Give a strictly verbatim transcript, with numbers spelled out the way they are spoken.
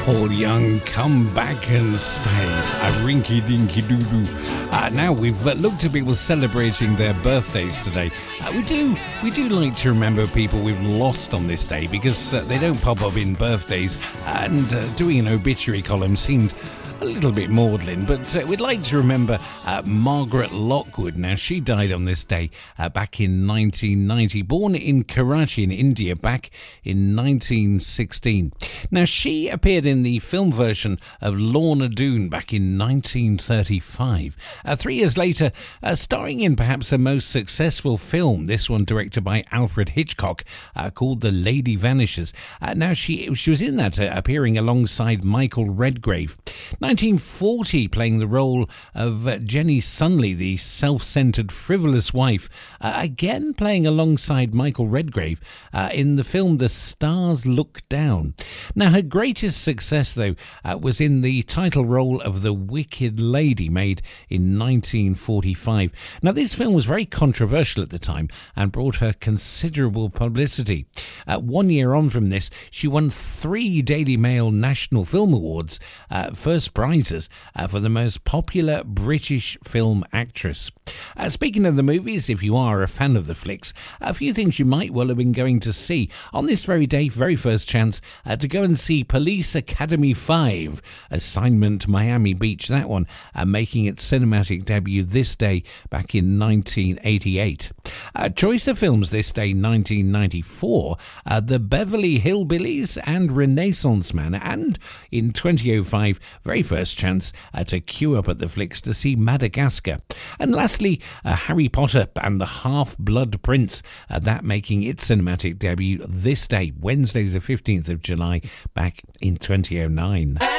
Paul Young, Come Back and Stay, a rinky dinky doo doo. Uh, now we've uh, looked at people celebrating their birthdays today. Uh, we do we do like to remember people we've lost on this day because uh, they don't pop up in birthdays, and uh, doing an obituary column seemed a little bit maudlin, but uh, we'd like to remember uh, Margaret Lockwood. Now, she died on this day uh, back in nineteen ninety, born in Karachi in India back in nineteen sixteen. Now, she appeared in the film version of Lorna Doone back in nineteen thirty-five. Uh, three years later, uh, starring in perhaps her most successful film, this one directed by Alfred Hitchcock, uh, called The Lady Vanishes. Uh, now, she, she was in that, uh, appearing alongside Michael Redgrave. nineteen forty, playing the role of uh, Jenny Sunley, the self-centered, frivolous wife, uh, again playing alongside Michael Redgrave uh, in the film The Stars Look Down. Now, her greatest success, though, uh, was in the title role of The Wicked Lady, made in nineteen forty-five. Now, this film was very controversial at the time and brought her considerable publicity. Uh, one year on from this, she won three Daily Mail National Film Awards, uh, first prizes uh, for the most popular British film actress. Uh, speaking of the movies, if you are a fan of the flicks, a few things you might well have been going to see. On this very day, very first chance uh, to go and see Police Academy five, Assignment Miami Beach, that one, uh, making its cinematic debut this day back in nineteen eighty-eight. Uh, choice of films this day, nineteen ninety-four, uh, The Beverly Hillbillies and Renaissance Man, and in twenty oh five, very first chance uh, to queue up at the flicks to see Madagascar. And lastly, uh, Harry Potter and the Half-Blood Prince, uh, that making its cinematic debut this day, Wednesday the fifteenth of July, back in twenty oh nine.